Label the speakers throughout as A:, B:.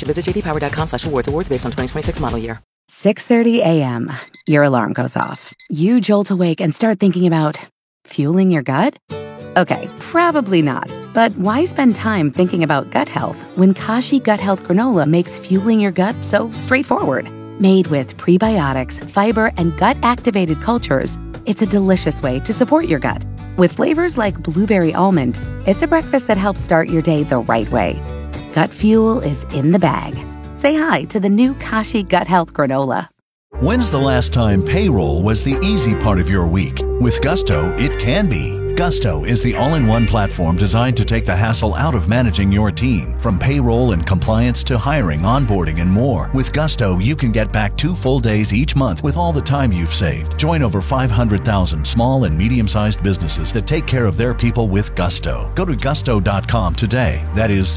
A: information. Visit jdpower.com/awards. Awards based on 2026 model year.
B: 6:30 a.m. Your alarm goes off. You jolt awake and start thinking about fueling your gut? Okay, probably not. But why spend time thinking about gut health when Kashi Gut Health Granola makes fueling your gut so straightforward? Made with prebiotics, fiber, and gut-activated cultures, it's a delicious way to support your gut. With flavors like blueberry almond, it's a breakfast that helps start your day the right way. Gut fuel is in the bag. Say hi to the new Kashi Gut Health Granola.
C: When's the last time payroll was the easy part of your week? With Gusto, it can be. Gusto is the all-in-one platform designed to take the hassle out of managing your team. From payroll and compliance to hiring, onboarding, and more. With Gusto, you can get back 2 full days each month with all the time you've saved. Join over 500,000 small and medium-sized businesses that take care of their people with Gusto. Go to gusto.com today. That is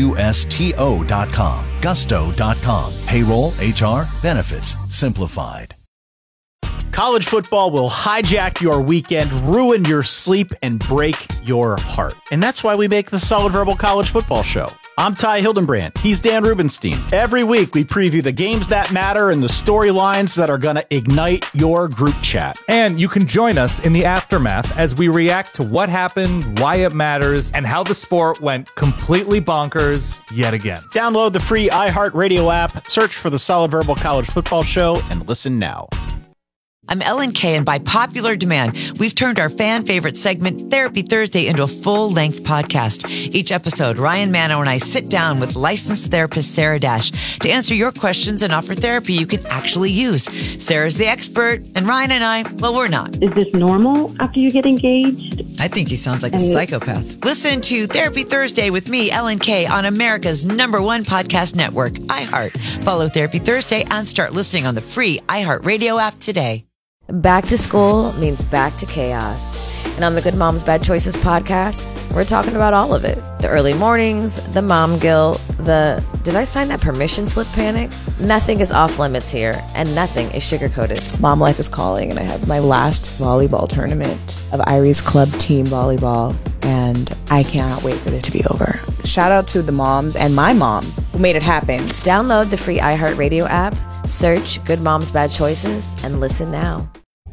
C: Gusto.com. Gusto.com. Payroll, HR, benefits, simplified.
D: College football will hijack your weekend, ruin your sleep, and break your heart. And that's why we make the Solid Verbal College Football Show. I'm Ty Hildenbrand. He's Dan Rubenstein. Every week, we preview the games that matter and the storylines that are going to ignite your group chat.
E: And you can join us in the aftermath as we react to what happened, why it matters, and how the sport went completely bonkers yet again.
D: Download the free iHeartRadio app, search for the Solid Verbal College Football Show, and listen now.
F: I'm Ellen Kay, and by popular demand, we've turned our fan favorite segment, Therapy Thursday, into a full-length podcast. Each episode, Ryan Mano and I sit down with licensed therapist Sarah Dash to answer your questions and offer therapy you can actually use. Sarah's the expert, and Ryan and I, well, we're not.
G: Is this normal after you get engaged?
F: I think he sounds like a psychopath. Listen to Therapy Thursday with me, Ellen Kay, on America's #1 podcast network, iHeart. Follow Therapy Thursday and start listening on the free iHeartRadio app today.
H: Back to school means back to chaos. And on the Good Moms Bad Choices podcast, we're talking about all of it. The early mornings, the mom guilt, the did I sign that permission slip panic? Nothing is off limits here, and nothing is sugar-coated.
I: Mom life is calling, and I have my last volleyball tournament of Irie's Club Team Volleyball, and I cannot wait for it to be over. Shout out to the moms and my mom who made it happen.
H: Download the free iHeartRadio app, search Good Moms Bad Choices, and listen now.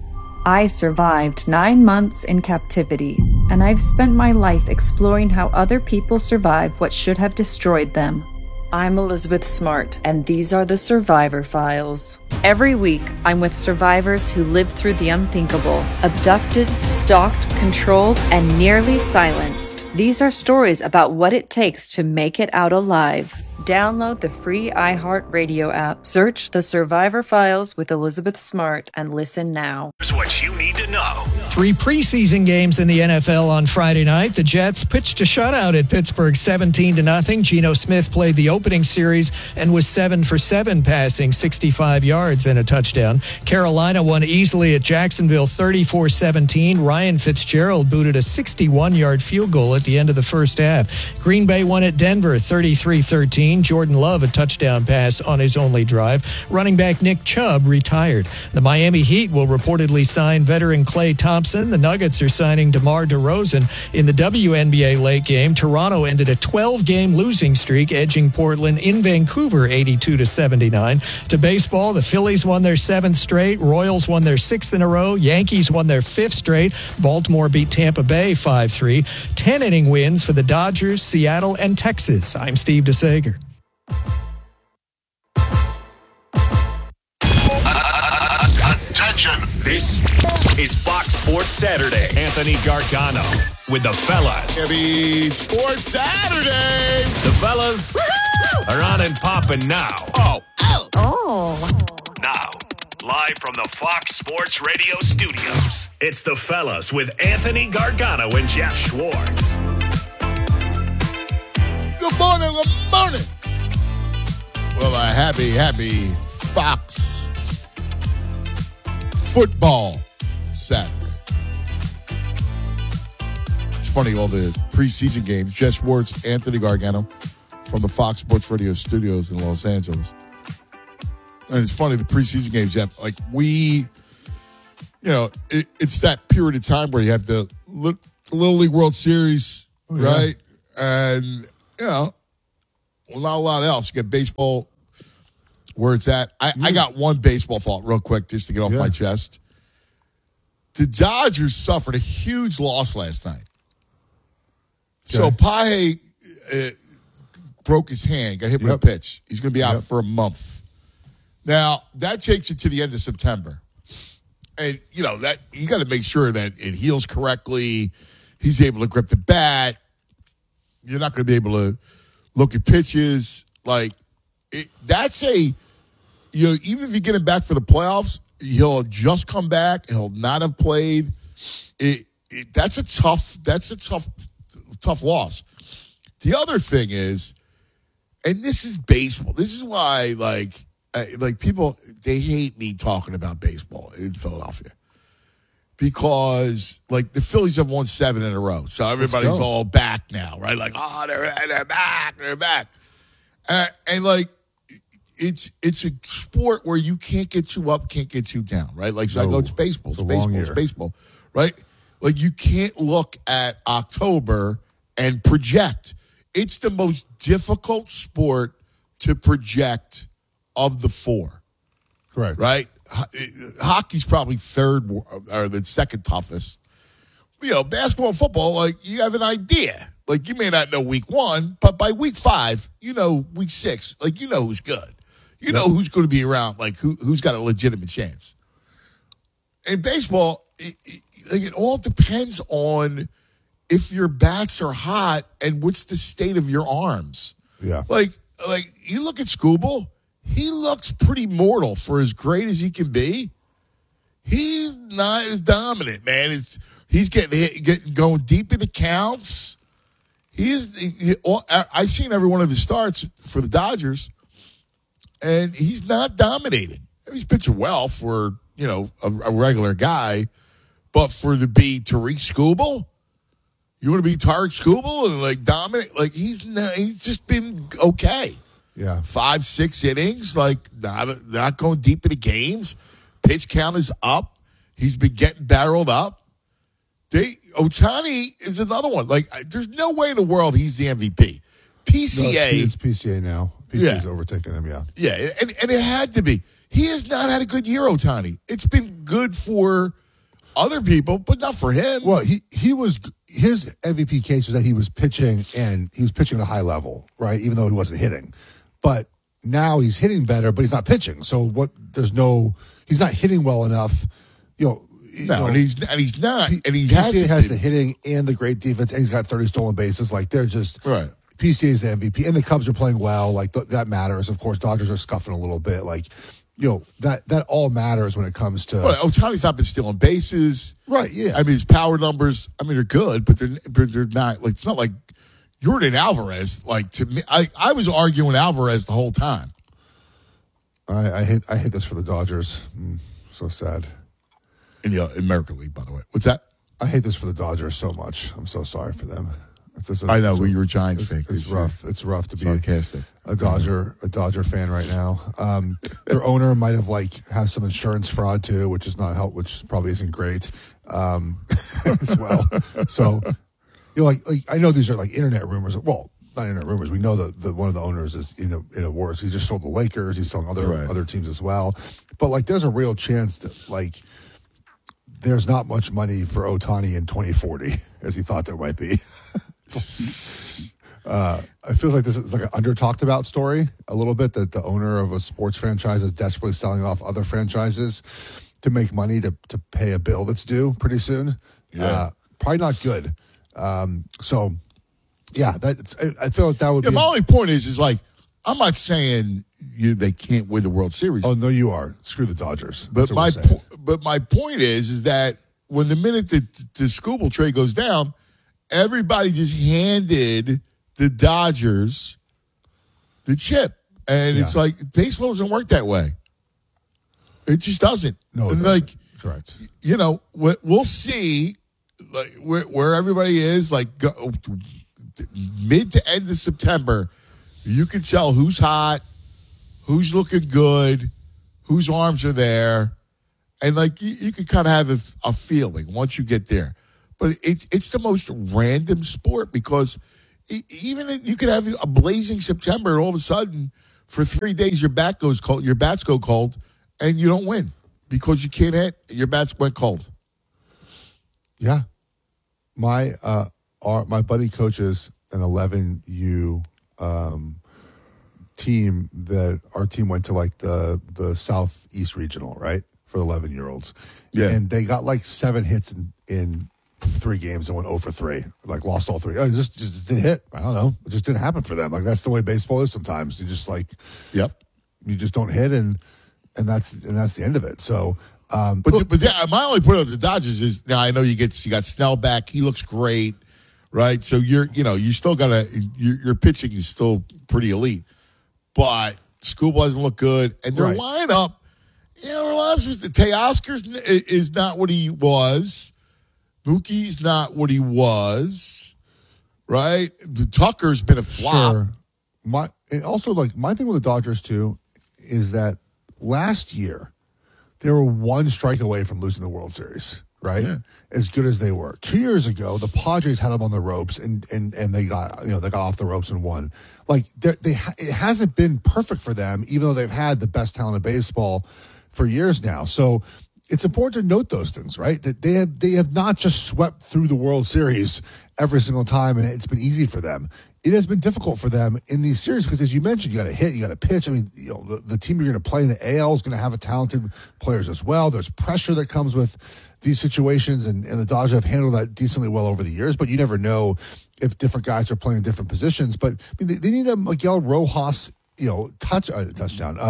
J: I survived 9 months in captivity, and I've spent my life exploring how other people survive what should have destroyed them. I'm Elizabeth Smart, and these are the Survivor Files. Every week, I'm with survivors who lived through the unthinkable, abducted, stalked, controlled, and nearly silenced. These are stories about what it takes to make it out alive. Download the free iHeartRadio app, search The Survivor Files with Elizabeth Smart, and listen now.
K: Here's what you need to know.
L: 3 preseason games in the NFL on Friday night. The Jets pitched a shutout at Pittsburgh 17-0. Geno Smith played the opening series and was 7 for 7 passing, 65 yards and a touchdown. Carolina won easily at Jacksonville 34-17. Ryan Fitzgerald booted a 61-yard field goal at the end of the first half. Green Bay won at Denver 33-13. Jordan Love a touchdown pass on his only drive. Running back Nick Chubb retired. The Miami Heat will reportedly sign veteran Klay Thompson. The Nuggets are signing DeMar DeRozan. In the WNBA late game, Toronto ended a 12-game losing streak, edging Portland in Vancouver 82-79. To baseball, the Phillies won their 7th straight. Royals won their 6th in a row. Yankees won their 5th straight. Baltimore beat Tampa Bay 5-3. 10-inning wins for the Dodgers, Seattle, and Texas. I'm Steve DeSager.
K: Attention! This is Fox Sports Saturday. Anthony Gargano with the fellas.
M: Heavy Sports Saturday.
K: The fellas are on and popping now.
M: Oh.
K: Now, live from the Fox Sports Radio studios, it's the fellas with Anthony Gargano and Jeff Schwartz.
M: Good morning, good morning. Well, a happy Fox football Saturday. It's funny, all the preseason games. Jeff Schwartz, Anthony Gargano from the Fox Sports Radio studios in Los Angeles. And it's funny, the preseason games, Jeff, like it's that period of time where you have the Little League World Series, right? And, not a lot else. You got baseball where it's at. I got one baseball thought real quick just to get off my chest. The Dodgers suffered a huge loss last night. So Pahe broke his hand, got hit with a pitch. He's going to be out for a month. Now, that takes you to the end of September. And, that you got to make sure that it heals correctly. He's able to grip the bat. You're not going to be able to look at pitches. That's even if you get him back for the playoffs, he'll just come back. He'll not have played. That's a tough loss. The other thing is, and this is baseball. This is why, people, they hate me talking about baseball in Philadelphia. Because, the Phillies have won 7 in a row. So everybody's all back now, right? They're back. It's a sport where you can't get too up, can't get too down, right? I know it's baseball. It's baseball, right? You can't look at October and project. It's the most difficult sport to project of the 4.
N: Correct.
M: Right? Hockey's probably third or the second toughest. Basketball and football, you have an idea. You may not know week 1, but by week 5, week 6, who's good. Know who's going to be around, who's got a legitimate chance. In baseball, it all depends on if your bats are hot and what's the state of your arms.
N: Yeah.
M: You look at Skubal, he looks pretty mortal for as great as he can be. He's not as dominant, man. He's getting going deep into counts. I've seen every one of his starts for the Dodgers, and he's not dominating. He's pitching well for a regular guy, but for to be Tariq Skubal, you want to be Tariq Skubal and dominate? He's just been okay.
N: Yeah,
M: 5-6 innings, not going deep into games. Pitch count is up. He's been getting barreled up. Ohtani is another one. There's no way in the world he's the MVP. PCA.
N: It's PCA now. PCA's overtaken him, yeah.
M: Yeah, and it had to be. He has not had a good year, Ohtani. It's been good for other people, but not for him.
N: Well, his MVP case was that he was pitching, and he was pitching at a high level, right? Even though he wasn't hitting. But now he's hitting better, but he's not pitching. So he's not hitting well enough.
M: And he's not. And he
N: has the hitting and the great defense, and he's got 30 stolen bases. They're just
M: right.
N: PCA is the MVP, and the Cubs are playing well. That matters. Of course, Dodgers are scuffing a little bit. That all matters when it comes to.
M: Well, Ohtani's not been stealing bases,
N: right? Yeah,
M: his power numbers. They're good, but they're not. It's not like Yordan Alvarez. To me, I was arguing Alvarez the whole time.
N: I hate this for the Dodgers. So sad.
M: In the American League, by the way. What's that?
N: I hate this for the Dodgers so much. I'm so sorry for them.
M: I know. You're a Giants fan.
N: It's rough. It's rough to be
M: sarcastic.
N: a Dodger fan right now. Their owner might have some insurance fraud too, which is not help, which probably isn't great as well. So, I know these are internet rumors. Well, not internet rumors. We know that one of the owners is in a worse. He just sold the Lakers. He's selling other teams as well. But there's a real chance that there's not much money for Ohtani in 2040 as he thought there might be. I feel like this is an under talked about story a little bit, that the owner of a sports franchise is desperately selling off other franchises to make money to pay a bill that's due pretty soon.
M: Yeah.
N: Probably not good. So yeah, I feel like that would be.
M: My only point is I'm not saying they can't win the World Series.
N: Oh no, you are. Screw the Dodgers.
M: But my point is that when the minute the Skubal trade goes down, everybody just handed the Dodgers the chip, and it's baseball doesn't work that way. It just doesn't.
N: No, it doesn't. Correct.
M: We'll see, where everybody is. Mid to end of September, you can tell who's hot, who's looking good, whose arms are there, and you can kind of have a feeling once you get there. But it's the most random sport because even you could have a blazing September, and all of a sudden, for 3 days, your bats go cold, and you don't win because you can't hit. Your bats went cold.
N: Yeah, my buddy coaches an 11U team that our team went to like the Southeast Regional, right, for 11-year-olds.
M: Yeah,
N: and they got like 7 hits in 3 games and went 0 for 3, like lost all 3. It just didn't hit. I don't know. It just didn't happen for them. Like that's the way baseball is sometimes. You just like,
M: yep,
N: you just don't hit, and that's the end of it. So,
M: but my only point with the Dodgers is now I know you got Snell back. He looks great, right? So you still your pitching is still pretty elite, but Skubal doesn't look good, and their lineup, the Teoscar is not what he was. Mookie's not what he was, right? The Tucker's been a flop.
N: Sure. My thing with the Dodgers too is that last year they were 1 strike away from losing the World Series, right? Yeah. As good as they were. 2 years ago, the Padres had them on the ropes and they got off the ropes and won. Like it hasn't been perfect for them, even though they've had the best talent in baseball for years now. So it's important to note those things, right? That they have not just swept through the World Series every single time, and it's been easy for them. It has been difficult for them in these series because, as you mentioned, you got to hit, you got to pitch. I mean, the team you're going to play in the AL is going to have talented players as well. There's pressure that comes with these situations, and the Dodgers have handled that decently well over the years. But you never know if different guys are playing different positions. But I mean, they need a Miguel Rojas, touchdown.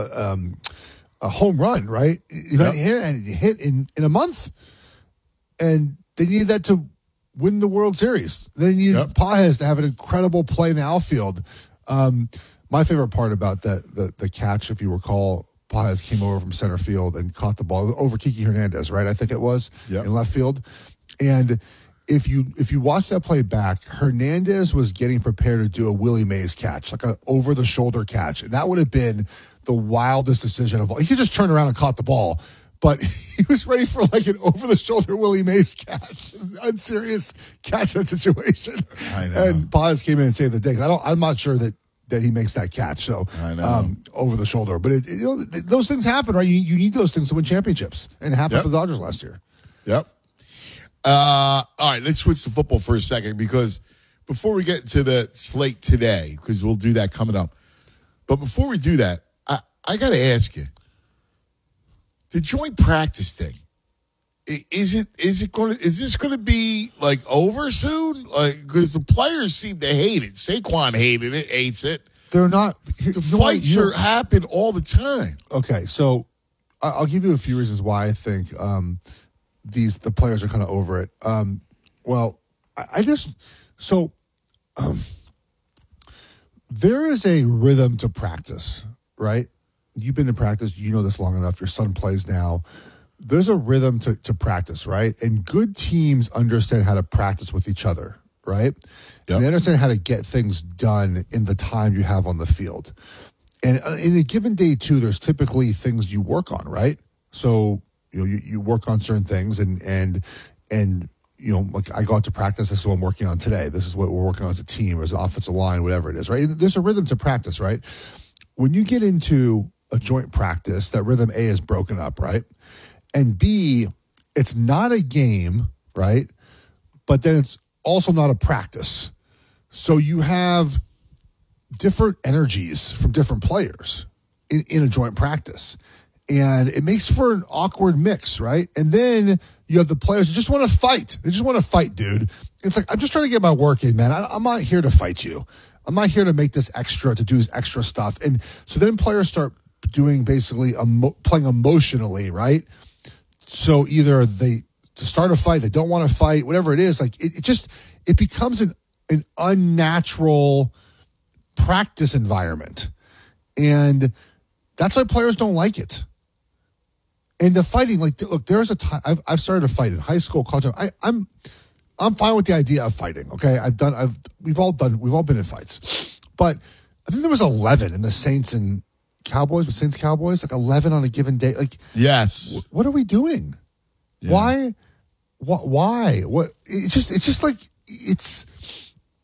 N: A home run, right? You got hit in a month, and they needed that to win the World Series. They needed Pages to have an incredible play in the outfield. My favorite part about the catch, if you recall, Pages came over from center field and caught the ball over Kiki Hernandez, right? I think it was in left field. And if you watch that play back, Hernandez was getting prepared to do a Willie Mays catch, like an over the shoulder catch, and that would have been the wildest decision of all. He could just turn around and caught the ball, but he was ready for like an over-the-shoulder Willie Mays catch, unserious catch that situation.
M: I know.
N: And Pages came in and saved the day. I'm not sure that he makes that catch. So
M: I know.
N: Over the shoulder, but those things happen, right? You need those things to win championships, and it happened for the Dodgers last year.
M: Yep. All right, let's switch to football for a second because before we get to the slate today, because we'll do that coming up. But before we do that, I got to ask you, the joint practice thing, is this going to be like over soon? Like, because the players seem to hate it. Saquon hates it.
N: They're not.
M: The fights happen all the time.
N: Okay, so I'll give you a few reasons why I think the players are kind of over it. There is a rhythm to practice, right? You've been in practice. You know this long enough. Your son plays now. There's a rhythm to practice, right? And good teams understand how to practice with each other, right? Yep. And they understand how to get things done in the time you have on the field. And in a given day, too, there's typically things you work on, right? So you work on certain things, and like I go out to practice. This is what I'm working on today. This is what we're working on as a team, or as an offensive line, whatever it is, right? There's a rhythm to practice, right? When you get into a joint practice, that rhythm A is broken up, right? And B, it's not a game, right? But then it's also not a practice. So you have different energies from different players in a joint practice. And it makes for an awkward mix, right? And then you have the players who just want to fight. They just want to fight, dude. It's like, I'm just trying to get my work in, man. I'm not here to fight you. I'm not here to make this extra, to do this extra stuff. And so then players start doing basically playing emotionally, right? So either to start a fight, they don't want to fight, whatever it is. Like it becomes an unnatural practice environment. And that's why players don't like it. And the fighting, like, look, there's a time I've started to fight in high school, college. I'm fine with the idea of fighting. Okay, we've all been in fights, but I think there was 11 in the Saints and Cowboys, with Saints Cowboys, like 11 on a given day. Like,
M: yes,
N: what are we doing? Yeah. Why? What? It's just like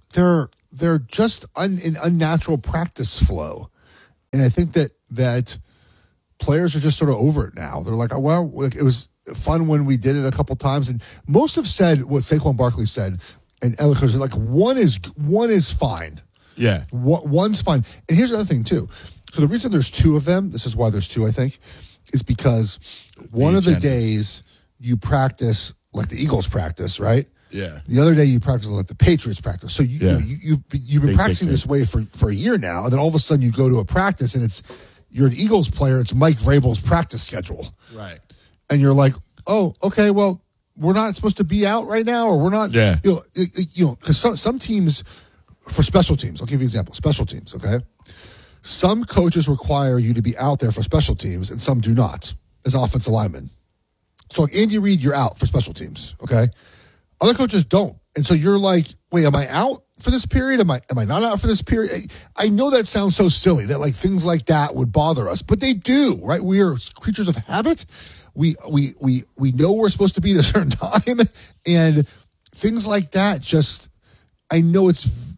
N: they're just an unnatural practice flow, and I think that players are just sort of over it now. They're like, oh, well, it was fun when we did it a couple times, and most have said what Saquon Barkley said, and Ella Coach, like one is fine.
M: Yeah,
N: one's fine. And here's another thing too. So the reason there's two of them, this is why there's two, I think, is because one of the days you practice like the Eagles practice, right?
M: Yeah.
N: The other day you practice like the Patriots practice. So you've been practicing this way for a year now, and then all of a sudden you go to a practice and you're an Eagles player. It's Mike Vrabel's practice schedule,
M: right?
N: And you're like, oh, okay, well, we're not supposed to be out right now, or we're not.
M: Yeah.
N: You know, because some teams, for special teams, I'll give you an example. Special teams, okay. Some coaches require you to be out there for special teams, and some do not as offensive linemen. So, like Andy Reid, you're out for special teams, okay? Other coaches don't. And so you're like, wait, am I out for this period? Am I not out for this period? I know that sounds so silly that like things like that would bother us, but they do, right? We are creatures of habit. We know we're supposed to be at a certain time, and things like that just, I know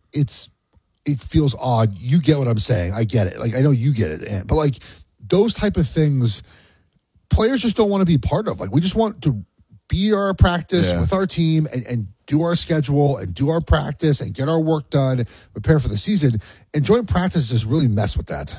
N: it feels odd. You get what I'm saying. I get it. Like, I know you get it. But like those type of things, players just don't want to be part of. Like, we just want to be our practice with our team and do our schedule and do our practice and get our work done, prepare for the season. And joint practice just really mess with that.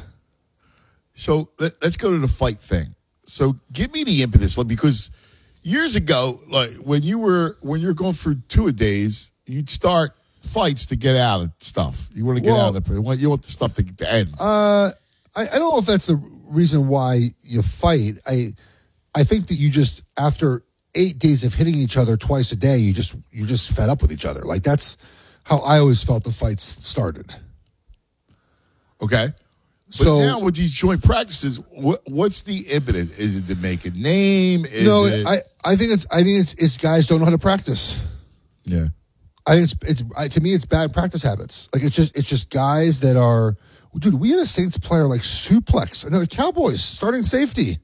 M: So let's go to the fight thing. So give me the impetus, because years ago, like when you're going through two-a-days, you'd start fights to get out of stuff. You want to get out of it. You want the stuff to end.
N: I don't know if that's the reason why you fight. I think that you just, after 8 days of hitting each other twice a day, you're just fed up with each other. Like, that's how I always felt the fights started.
M: Okay. But now with these joint practices, what's the impetus? Is it to make a name?
N: I think it's guys don't know how to practice.
M: Yeah.
N: I think it's to me it's bad practice habits. Like it's just guys that are, dude. We had a Saints player like suplex another Cowboys starting safety.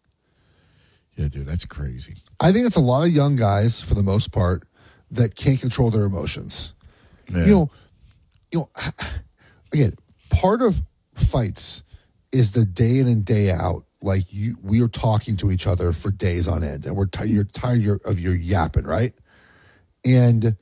M: Yeah, dude, that's crazy.
N: I think it's a lot of young guys for the most part that can't control their emotions. Yeah. You know, again, part of fights is the day in and day out. Like we are talking to each other for days on end, and you're tired of your yapping, right? And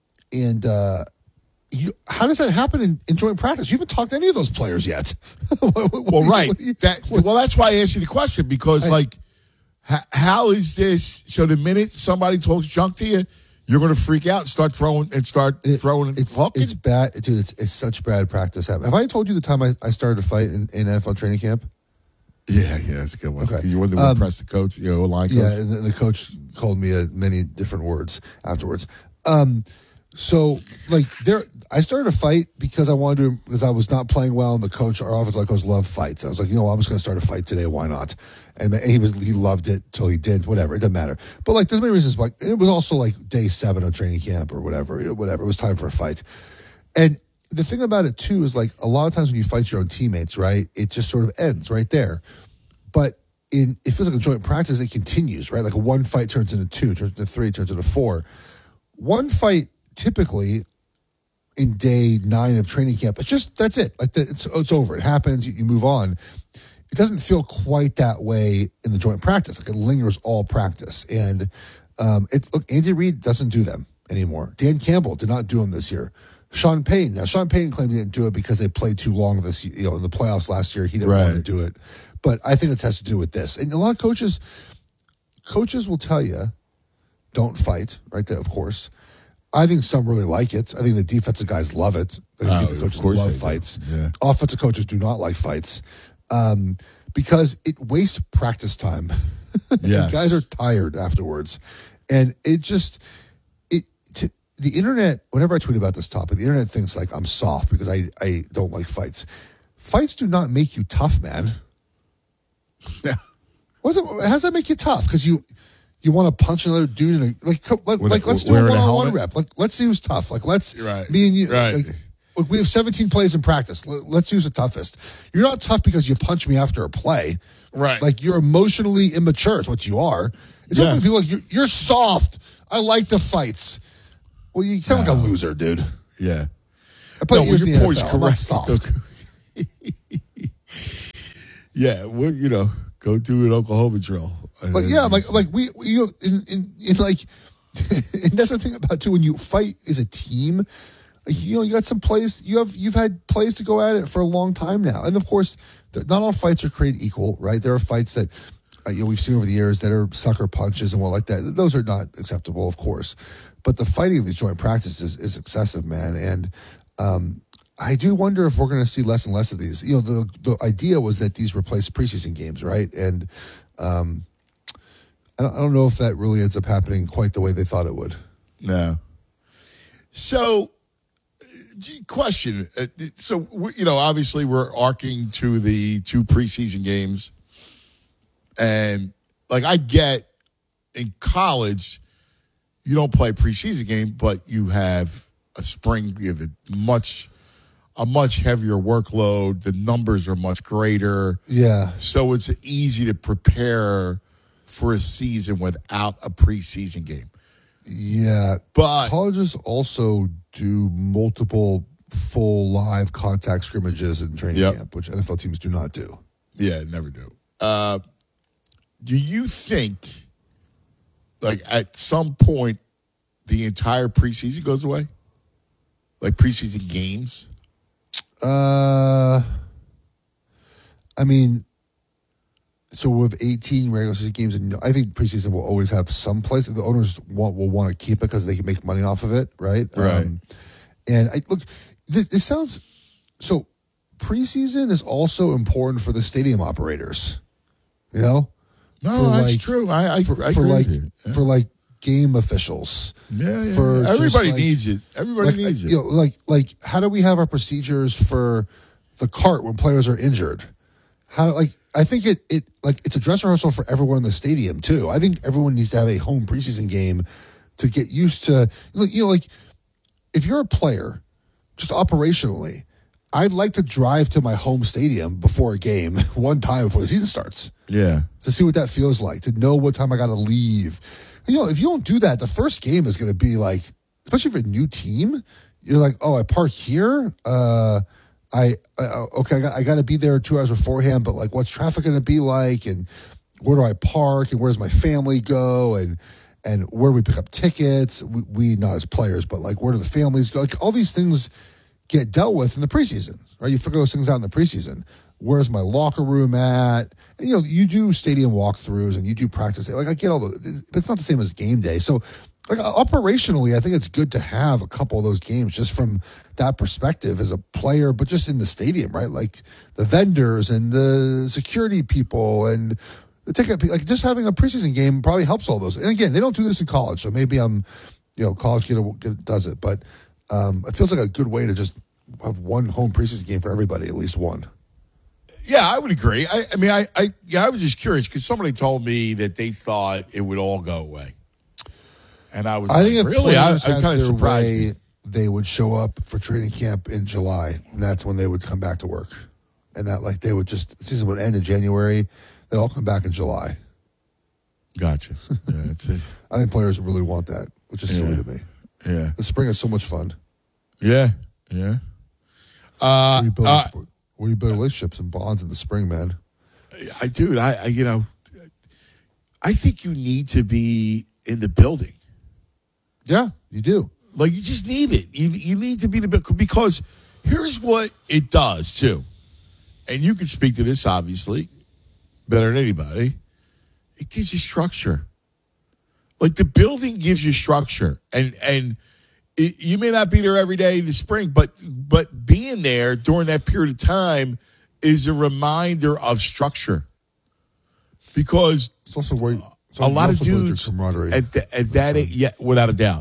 N: how does that happen in joint practice? You haven't talked to any of those players yet.
M: Right. That's why I asked you the question, because how is this? So the minute somebody talks junk to you, you're going to freak out and start throwing. It's
N: bad, dude. It's such bad practice habit. Have I told you the time I started a fight in NFL training camp?
M: Yeah, that's a good one.
N: Okay.
M: You were the one to press the coach, line coach.
N: Yeah, and the coach called me many different words afterwards. So like I started a fight because I was not playing well, and our offensive coach loved fights. I was like, I'm just going to start a fight today. Why not? And he loved it till he did. Whatever, it doesn't matter. But like, there's many reasons. Like, it was also like day 7 of training camp or whatever. It was time for a fight. And the thing about it too is like a lot of times when you fight your own teammates, right? It just sort of ends right there. But it feels like a joint practice. It continues, right? Like one fight turns into 2, turns into 3, turns into 4. One fight typically in day 9 of training camp, that's it. Like it's over. It happens. You move on. It doesn't feel quite that way in the joint practice. Like it lingers all practice. And Andy Reid doesn't do them anymore. Dan Campbell did not do them this year. Sean Payton claimed he didn't do it because they played too long in the playoffs last year. He didn't want to do it. But I think it has to do with this. And a lot of coaches will tell you, don't fight, right? Of course. I think some really like it. I think the defensive guys love it. I think defensive coaches love fights. Yeah. Offensive coaches do not like fights because it wastes practice time. Yes. And guys are tired afterwards. And the internet, whenever I tweet about this topic, the internet thinks like I'm soft because I don't like fights. Fights do not make you tough, man.
M: Yeah.
N: How does that make you tough? Because you want to punch another dude in let's do a one-on-one rep. Like, let's see who's tough. Like, me and you. Right. Like, we have 17 plays in practice. Let's use the toughest. You're not tough because you punch me after a play.
M: Right.
N: Like, you're emotionally immature. It's what you are. It's often people like, you're soft. I like the fights. Well, you sound like a loser, dude.
M: Yeah.
N: But
M: no, your point's
N: NFL,
M: correct.
N: soft.
M: Yeah, well, go do an Oklahoma drill.
N: But yeah, like we in like, and that's the thing about too, when you fight as a team, you got some plays, you've had plays to go at it for a long time now, and of course, not all fights are created equal, right? There are fights that we've seen over the years that are sucker punches and what like that. Those are not acceptable, of course, but the fighting of these joint practices is excessive, man, and I do wonder if we're going to see less and less of these. The idea was that these replace preseason games, right? And I don't know if that really ends up happening quite the way they thought it would.
M: No. So, question. So, obviously we're arcing to the 2 preseason games. And, I get in college, you don't play a preseason game, but you have a spring, you have a much heavier workload. The numbers are much greater.
N: Yeah.
M: So it's easy to prepare for a season without a preseason game.
N: Yeah.
M: But
N: colleges also do multiple full live contact scrimmages in training camp, which NFL teams do not do.
M: Yeah, never do. Do you think, at some point, the entire preseason goes away? Like preseason games?
N: I mean, so with 18 regular season games, and I think preseason will always have some place. The owners will want to keep it because they can make money off of it, right?
M: Right.
N: And look, this sounds so. Preseason is also important for the stadium operators.
M: No, that's true. I agree with you. Yeah.
N: For game officials.
M: Yeah.
N: For
M: everybody needs it. Everybody needs it.
N: Like how do we have our procedures for the cart when players are injured? I think it's a dress rehearsal for everyone in the stadium too. I think everyone needs to have a home preseason game to get used to. If you're a player, just operationally, I'd like to drive to my home stadium before a game one time before the season starts.
M: Yeah,
N: to see what that feels like, to know what time I got to leave. If you don't do that, the first game is going to be like, especially for a new team, you're like, oh, I park here. I got to be there 2 hours beforehand, but what's traffic going to be like, and where do I park, and where does my family go, and where do we pick up tickets? We not as players, but where do the families go? All these things get dealt with in the preseason, right? You figure those things out in the preseason. Where's my locker room at? And, you do stadium walkthroughs and you do practice. I get all the, but it's not the same as game day. So, operationally, I think it's good to have a couple of those games just from that perspective as a player, but just in the stadium, right? The vendors and the security people and the ticket, just having a preseason game probably helps all those. And again, they don't do this in college, so maybe college does it, but it feels like a good way to just have one home preseason game for everybody, at least one.
M: Yeah, I would agree. I was just curious because somebody told me that they thought it would all go away. And I think if
N: really,
M: I'm kind of surprised.
N: They would show up for training camp in July, and that's when they would come back to work. And that the season would end in January. They'd all come back in July.
M: Gotcha. Yeah,
N: I think players really want that, which is silly to me.
M: Yeah.
N: The spring is so much fun.
M: Yeah.
N: Where you build relationships and bonds in the spring, man.
M: I think you need to be in the building.
N: Yeah, you do.
M: You just need it. You need to be in the building because here's what it does too. And you can speak to this obviously better than anybody. It gives you structure. The building gives you structure, and you may not be there every day in the spring, but being there during that period of time is a reminder of structure. Because
N: it's also where
M: a lot of dudes at that, without a doubt.